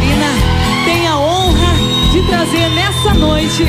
Catarina tem a honra de trazer nessa noite